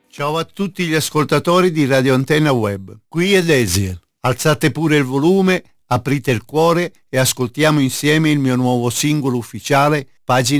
Ciao a tutti gli ascoltatori di Radio Antenna Web. Qui è Desiel. Alzate pure il volume, aprite il cuore e ascoltiamo insieme il mio nuovo singolo ufficiale, Pagine